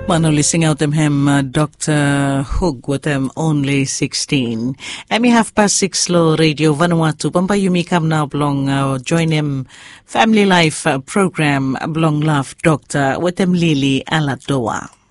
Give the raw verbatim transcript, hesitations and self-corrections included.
Mano lising out them him uh, Doctor Hug with them only sixteen. Emi half past six low radio Vanuatu. Bamba Yumi come now belong uh, join him family life uh, program belong love doctor with them Lily Aladoa.